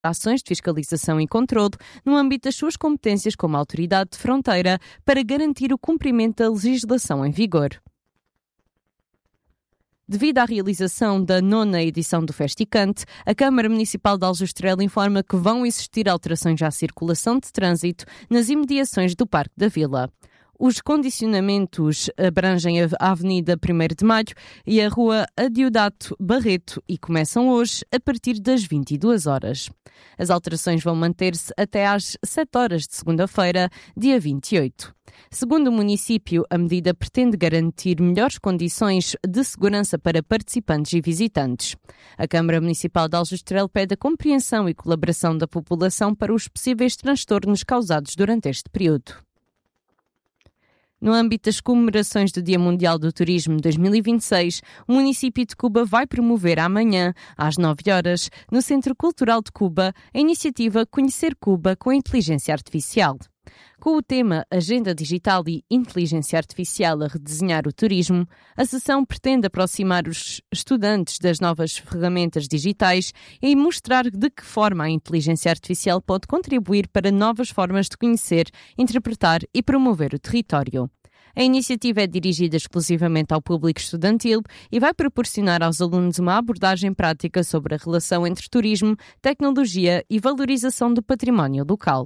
ações de fiscalização e controle no âmbito das suas competências como autoridade de fronteira para garantir o cumprimento da legislação em vigor. Devido à realização da 9ª edição do Festicante, a Câmara Municipal de Aljustrel informa que vão existir alterações à circulação de trânsito nas imediações do Parque da Vila. Os condicionamentos abrangem a Avenida 1º de Maio e a Rua Adiodato Barreto e começam hoje a partir das 22 horas. As alterações vão manter-se até às 7 horas de segunda-feira, dia 28. Segundo o município, a medida pretende garantir melhores condições de segurança para participantes e visitantes. A Câmara Municipal de Aljustrel pede a compreensão e colaboração da população para os possíveis transtornos causados durante este período. No âmbito das comemorações do Dia Mundial do Turismo 2026, o município de Cuba vai promover amanhã, às 9 horas, no Centro Cultural de Cuba, a iniciativa Conhecer Cuba com a Inteligência Artificial. Com o tema Agenda Digital e Inteligência Artificial a redesenhar o turismo, a sessão pretende aproximar os estudantes das novas ferramentas digitais e mostrar de que forma a inteligência artificial pode contribuir para novas formas de conhecer, interpretar e promover o território. A iniciativa é dirigida exclusivamente ao público estudantil e vai proporcionar aos alunos uma abordagem prática sobre a relação entre turismo, tecnologia e valorização do património local.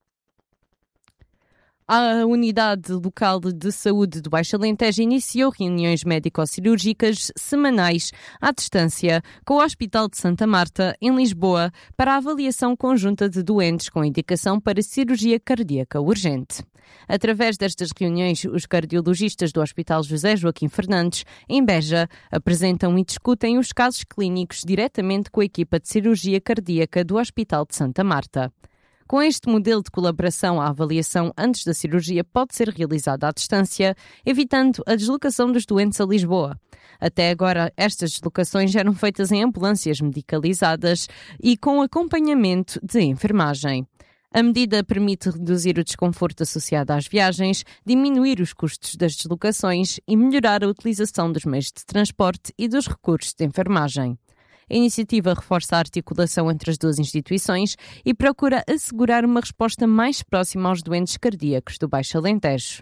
A Unidade Local de Saúde do Baixo Alentejo iniciou reuniões médico-cirúrgicas semanais à distância com o Hospital de Santa Marta, em Lisboa, para a avaliação conjunta de doentes com indicação para cirurgia cardíaca urgente. Através destas reuniões, os cardiologistas do Hospital José Joaquim Fernandes, em Beja, apresentam e discutem os casos clínicos diretamente com a equipa de cirurgia cardíaca do Hospital de Santa Marta. Com este modelo de colaboração, a avaliação antes da cirurgia pode ser realizada à distância, evitando a deslocação dos doentes a Lisboa. Até agora, estas deslocações eram feitas em ambulâncias medicalizadas e com acompanhamento de enfermagem. A medida permite reduzir o desconforto associado às viagens, diminuir os custos das deslocações e melhorar a utilização dos meios de transporte e dos recursos de enfermagem. A iniciativa reforça a articulação entre as duas instituições e procura assegurar uma resposta mais próxima aos doentes cardíacos do Baixo Alentejo.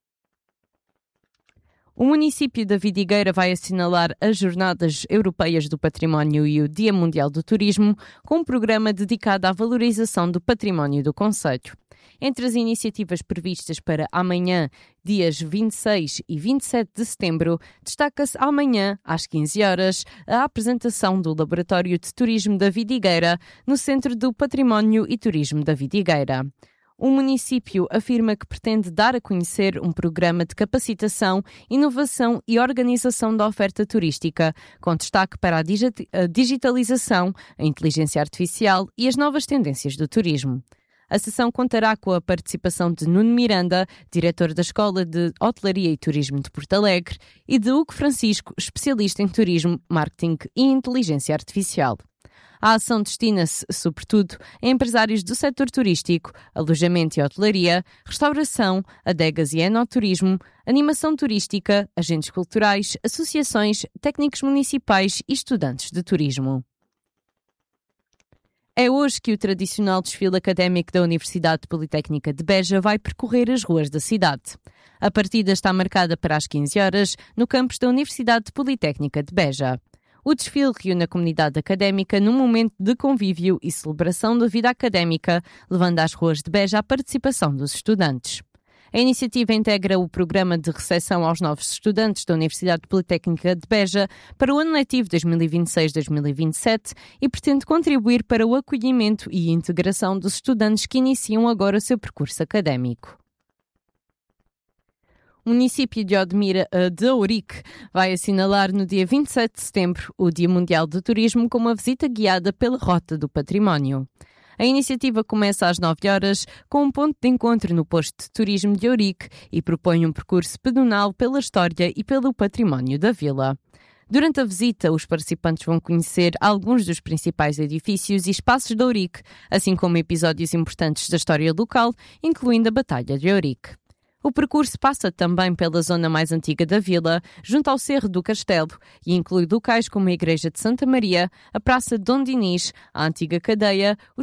O município da Vidigueira vai assinalar as Jornadas Europeias do Património e o Dia Mundial do Turismo com um programa dedicado à valorização do património do concelho. Entre as iniciativas previstas para amanhã, dias 26 e 27 de setembro, destaca-se amanhã, às 15 horas, a apresentação do Laboratório de Turismo da Vidigueira no Centro do Património e Turismo da Vidigueira. O município afirma que pretende dar a conhecer um programa de capacitação, inovação e organização da oferta turística, com destaque para a digitalização, a inteligência artificial e as novas tendências do turismo. A sessão contará com a participação de Nuno Miranda, diretor da Escola de Hotelaria e Turismo de Porto Alegre, e de Hugo Francisco, especialista em turismo, marketing e inteligência artificial. A ação destina-se, sobretudo, a empresários do setor turístico, alojamento e hotelaria, restauração, adegas e enoturismo, animação turística, agentes culturais, associações, técnicos municipais e estudantes de turismo. É hoje que o tradicional desfile académico da Universidade Politécnica de Beja vai percorrer as ruas da cidade. A partida está marcada para as 15 horas no campus da Universidade Politécnica de Beja. O desfile reúne a comunidade académica num momento de convívio e celebração da vida académica, levando às ruas de Beja a participação dos estudantes. A iniciativa integra o programa de recepção aos novos estudantes da Universidade Politécnica de Beja para o ano letivo 2026-2027 e pretende contribuir para o acolhimento e integração dos estudantes que iniciam agora o seu percurso académico. O município de Odmira de Ourique vai assinalar no dia 27 de setembro o Dia Mundial do Turismo com uma visita guiada pela Rota do Património. A iniciativa começa às 9 horas com um ponto de encontro no posto de turismo de Ourique e propõe um percurso pedonal pela história e pelo património da vila. Durante a visita, os participantes vão conhecer alguns dos principais edifícios e espaços de Ourique, assim como episódios importantes da história local, incluindo a Batalha de Ourique. O percurso passa também pela zona mais antiga da vila, junto ao Cerro do Castelo, e inclui locais como a Igreja de Santa Maria, a Praça de Dom Dinis, a antiga cadeia, o